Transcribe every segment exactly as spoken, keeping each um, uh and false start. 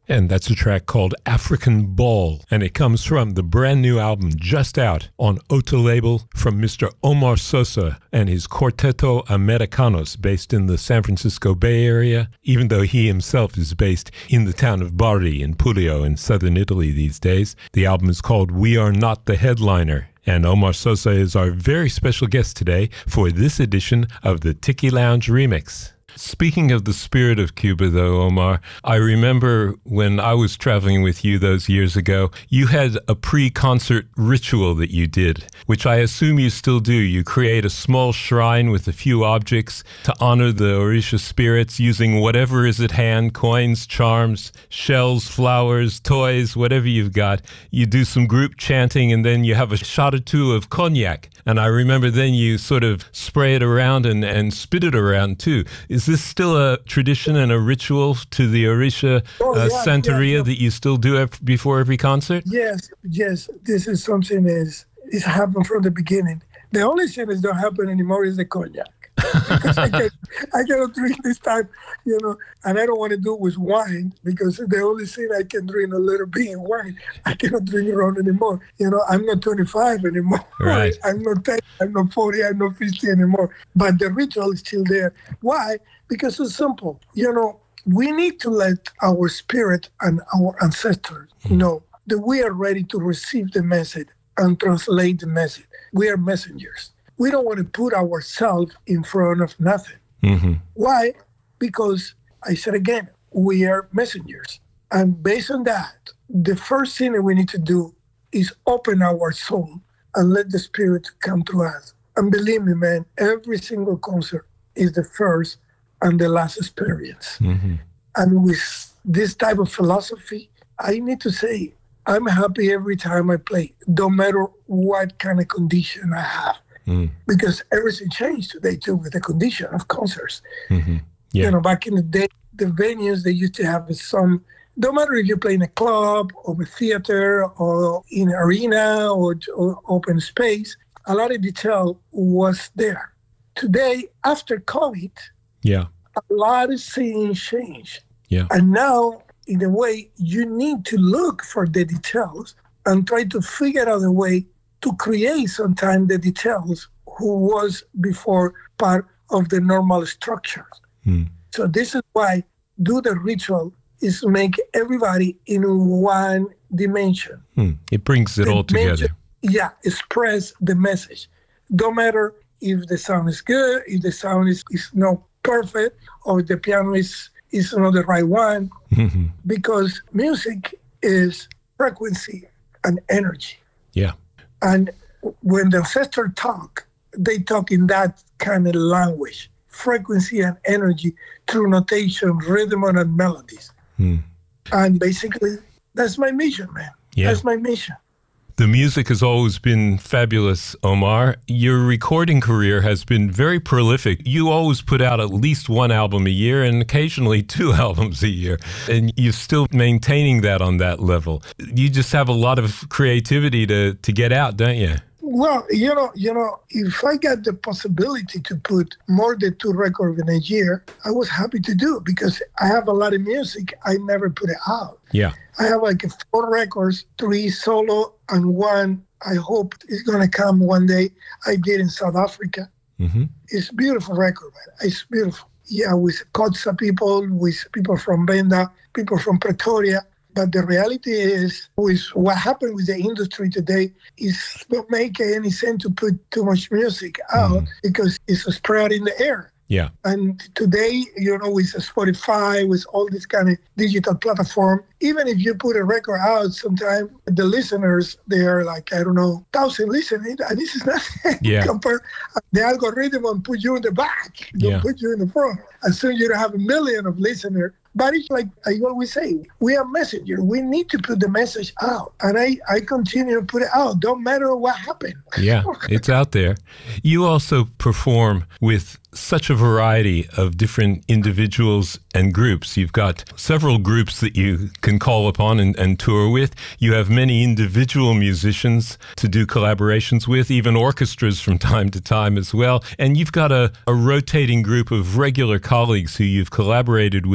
And that's a track called African Ball, and it comes from the brand new album just out on Ota label from Mister Omar Sosa and his Quarteto Americanos, based in the San Francisco Bay Area, even though he himself is based in the town of Bari in Puglia in southern Italy these days. The album is called We Are Not the Headliner, and Omar Sosa is our very special guest today for this edition of the Tiki Lounge Remix. Speaking of the spirit of Cuba, though, Omar, I remember when I was traveling with you those years ago, you had a pre-concert ritual that you did, which I assume you still do. You create a small shrine with a few objects to honor the Orisha spirits using whatever is at hand, coins, charms, shells, flowers, toys, whatever you've got. You do some group chanting, and then you have a shot or two of cognac. And I remember then you sort of spray it around and, and spit it around, too. Is this still a tradition and a ritual to the Orisha oh, uh, yeah, Santeria yeah, yeah. that you still do ev- before every concert? Yes, yes. This is something is it's happened from the beginning. The only thing that don't happen anymore is the cognac. Because I, can, I cannot drink this time, you know, and I don't want to do it with wine because the only thing I can drink a little bit of wine. I cannot drink rum anymore. You know, I'm not twenty-five anymore. Right. I'm not ten, I'm not forty, I'm not fifty anymore. But the ritual is still there. Why? Because it's simple. You know, we need to let our spirit and our ancestors mm. know that we are ready to receive the message and translate the message. We are messengers. We don't want to put ourselves in front of nothing. Mm-hmm. Why? Because, I said again, we are messengers. And based on that, the first thing that we need to do is open our soul and let the spirit come to us. And believe me, man, every single concert is the first and the last experience. Mm-hmm. And with this type of philosophy, I need to say, I'm happy every time I play, no matter what kind of condition I have. Mm. Because everything changed today, too, with the condition of concerts. Mm-hmm. Yeah. You know, back in the day, the venues, they used to have some, no matter if you play in a club or a theater or in an arena or, or open space, a lot of detail was there. Today, after COVID, yeah, a lot of things changed. Yeah. And now, in a way, you need to look for the details and try to figure out a way to create sometimes the details who was before part of the normal structure. Hmm. So this is why do the ritual is make everybody in one dimension. Hmm. It brings it all together. Yeah, express the message. Don't matter if the sound is good, if the sound is, is not perfect, or the piano is, is not the right one, mm-hmm. because music is frequency and energy. Yeah. And when the ancestors talk, they talk in that kind of language, frequency and energy through notation, rhythm, and melodies. Hmm. And basically, that's my mission, man. Yeah. That's my mission. The music has always been fabulous, Omar. Your recording career has been very prolific. You always put out at least one album a year and occasionally two albums a year. And you're still maintaining that on that level. You just have a lot of creativity to, to get out, don't you? Well, you know, you know, if I got the possibility to put more than two records in a year, I was happy to do it because I have a lot of music. I never put it out. Yeah. I have like four records, three solo, and one I hope is going to come one day. I did in South Africa. Mm-hmm. It's a beautiful record, man. It's beautiful. Yeah, with Xhosa people, with people from Benda, people from Pretoria. But the reality is, with what happened with the industry today, is not making any sense to put too much music out mm. because it's spread in the air. Yeah. And today, you know, with Spotify, with all this kind of digital platform, even if you put a record out, sometimes the listeners, they are like, I don't know, thousand listening, and this is nothing. Yeah. Compare the algorithm and put you in the back, don't yeah. put you in the front. As soon as you don't have a million of listeners. But it's like I always say, we are messengers. We need to put the message out. And I, I continue to put it out. Don't matter what happened. Yeah, it's out there. You also perform with such a variety of different individuals and groups. You've got several groups that you can call upon and, and tour with. You have many individual musicians to do collaborations with, even orchestras from time to time as well. And you've got a, a rotating group of regular colleagues who you've collaborated with for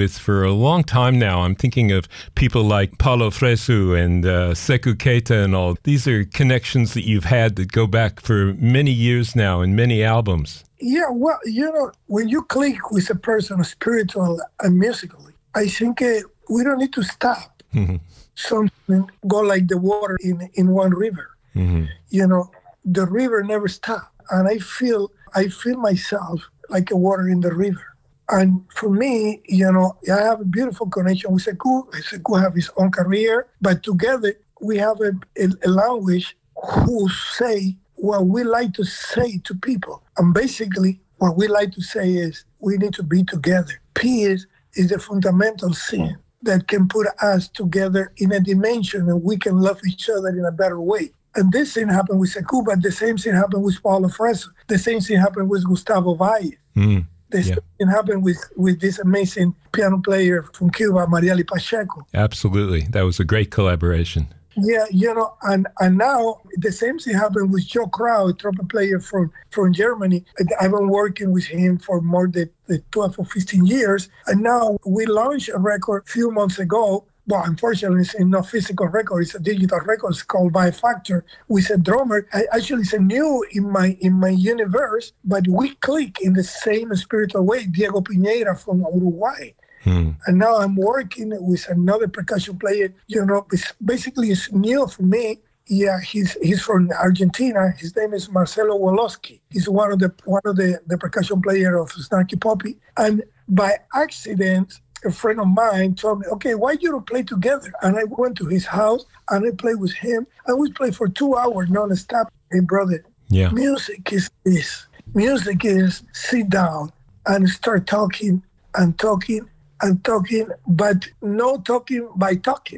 for a long time now. I'm thinking of people like Paulo Fresu and uh, Sekou Keita and all. These are connections that you've had that go back for many years now in many albums. Yeah, well, you know, when you click with a person spiritual and musically, I think uh, we don't need to stop. Mm-hmm. Something go like the water in, in one river. Mm-hmm. You know, the river never stops. And I feel I feel myself like a water in the river. And for me, you know, I have a beautiful connection with Sekou. Sekou have his own career, but together we have a, a, a language who say what we like to say to people. And basically, what we like to say is we need to be together. Peace is the fundamental thing that can put us together in a dimension and we can love each other in a better way. And this thing happened with Sekou, but the same thing happened with Paulo Fresu. The same thing happened with Gustavo Valle. Mm, the yeah. same thing happened with, with this amazing piano player from Cuba, Marieli Pacheco. Absolutely. That was a great collaboration. Yeah, you know, and, and now the same thing happened with Joe Crow, a trumpet player from, from Germany. I've been working with him for more than twelve or fifteen years. And now we launched a record a few months ago. Well, unfortunately, it's not physical record. It's a digital record. It's called By Factor with a drummer. I, actually, it's a new in my in my universe, but we click in the same spiritual way. Diego Piñera from Uruguay. Hmm. And now I'm working with another percussion player. You know, it's basically it's new for me. Yeah, he's he's from Argentina. His name is Marcelo Woloski. He's one of the one of the, the percussion player of Snarky Puppy. And by accident, a friend of mine told me, okay, why you don't play together? And I went to his house and I played with him. And we played for two hours non-stop. Hey, brother, yeah. Music is this. Music is sit down and start talking and talking and talking, but no talking by talking.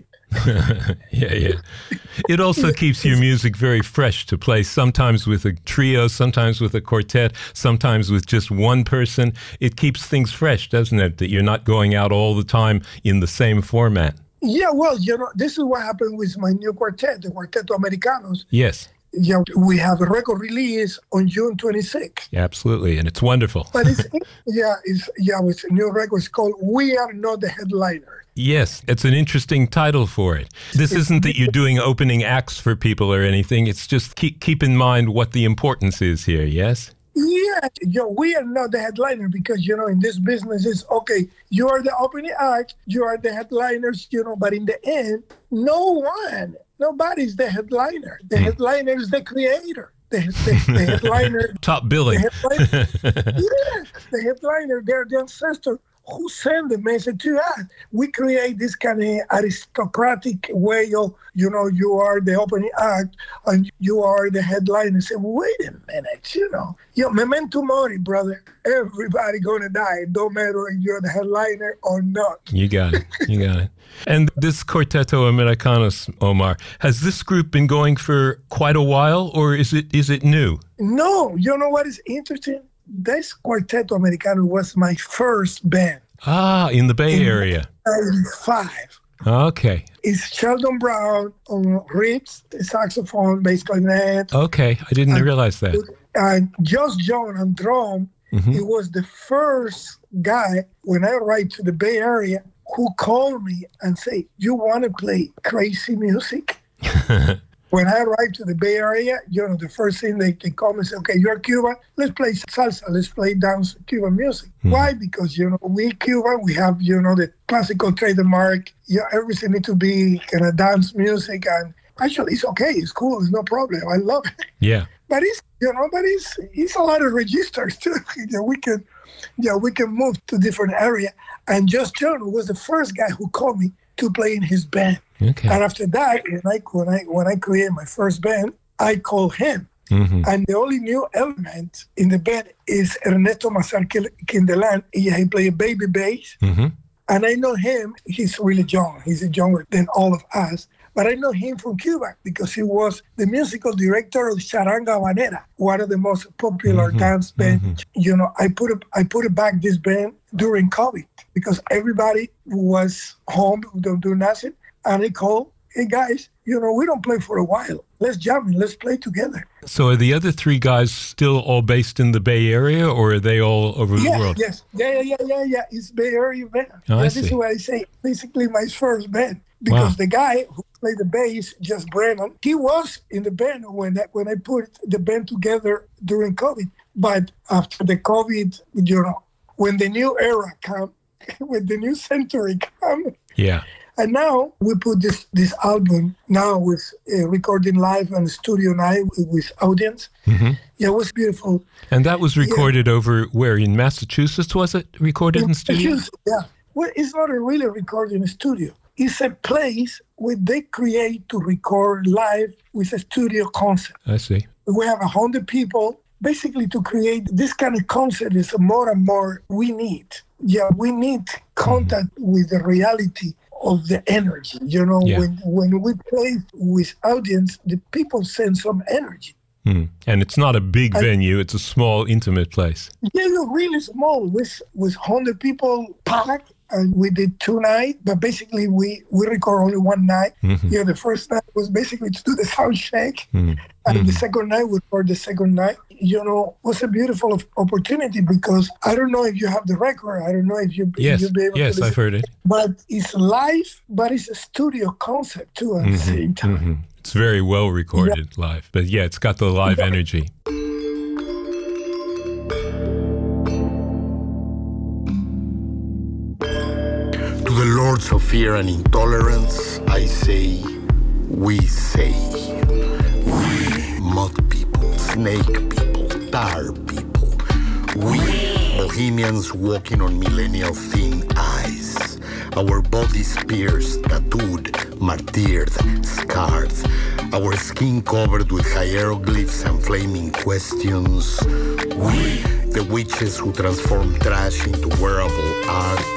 yeah, yeah. It also keeps your music very fresh to play, sometimes with a trio, sometimes with a quartet, sometimes with just one person. It keeps things fresh, doesn't it? That you're not going out all the time in the same format. Yeah, well, you know, this is what happened with my new quartet, the Quarteto Americanos. Yes. Yeah, we have a record release on June twenty-sixth. Yeah, absolutely, and it's wonderful. But it's, yeah, it's, yeah, it's a new record. It's called We Are Not the Headliner. Yes, it's an interesting title for it. This it's, isn't that you're doing opening acts for people or anything. It's just keep, keep in mind what the importance is here, yes? Yeah, you know, we are not the headliner because, you know, in this business, it's okay, you are the opening act, you are the headliners, you know, but in the end, no one, nobody's the headliner. The mm. headliner is the creator. The, the, the headliner. Top billing. The headliner, yes, the headliner, they're the ancestor who sent the message to us. We create this kind of aristocratic way of, you know, you are the opening act and you are the headliner. Say, wait a minute, you know, yo, memento mori, brother. Everybody gonna die. Don't matter if you're the headliner or not. You got it. You got it. And this Quarteto Americanos, Omar, has this group been going for quite a while, or is it is it new? No, you know what is interesting? This Quarteto Americano was my first band. Ah, in the Bay in Area. ninety-five. Okay. It's Sheldon Brown on ribs, saxophone, bass clarinet. Okay, I didn't and, realize that. And Josh John on drum. Mm-hmm. He was the first guy when I arrived to the Bay Area who called me and said, you want to play crazy music? When I arrived to the Bay Area, you know, the first thing they, they call me and say, okay, you're Cuban, let's play salsa, let's play dance Cuban music. Mm. Why? Because, you know, we Cuban, we have, you know, the classical trademark, yeah, everything need to be kind of dance music. And actually, it's okay, it's cool, it's no problem. I love it. Yeah. But it's, you know, but it's, it's a lot of registers too. You know, we can, yeah, we can move to different area. And Josh John was the first guy who called me to play in his band. Okay. And after that, when I when I when I created my first band, I called him. Mm-hmm. And the only new element in the band is Ernesto Mazar Quindelan. He, he played baby bass. Mm-hmm. And I know him, he's really young. He's younger than all of us. But I know him from Cuba because he was the musical director of Charanga Habanera, one of the most popular mm-hmm. dance bands. Mm-hmm. You know, I put it, I put it back this band during COVID because everybody was home, don't do nothing. And I called hey guys, you know, we don't play for a while. Let's jam and let's play together. So are the other three guys still all based in the Bay Area, or are they all over yes, the world? Yes, yeah, yeah, yeah, yeah. It's Bay Area band. Oh, yeah, I this see. is what I say. Basically, my first band. Because Wow. the guy who played the bass, just Brennan, he was in the band when that, when I put the band together during COVID. But after the COVID, you know, when the new era come, when the new century come, Yeah. and now we put this this album now with uh, recording live and studio night with, with audience. Mm-hmm. Yeah, it was beautiful. And that was recorded yeah. over where, in Massachusetts, was it recorded in, in studio? Yeah. Well, it's not a really recording studio. It's a place where they create to record live with a studio concept. I see. We have a hundred people. Basically, to create this kind of concept is more and more we need. Yeah, we need contact mm-hmm. with the reality of the energy. You know, yeah. when when we play with audience, the people send some energy. Mm. And it's not a big and, venue; it's a small, intimate place. Yeah, you're really small with with hundred people packed. And we did two nights, but basically we, we record only one night. Mm-hmm. Yeah, the first night was basically to do the sound check. Mm-hmm. And mm-hmm. the second night, we record the second night. You know, it was a beautiful opportunity because I don't know if you have the record. I don't know if you, yes. you'll be able yes, to listen. I've heard it. But it's live, but it's a studio concept too at mm-hmm. the same time. Mm-hmm. It's very well recorded yeah. live. But yeah, it's got the live yeah. energy. To the lords of fear and intolerance, I say, we say. We, mud people, snake people, tar people. We, bohemians walking on millennial thin ice. Our bodies pierced, tattooed, martyred, scarred. Our skin covered with hieroglyphs and flaming questions. We, the witches who transform trash into wearable art.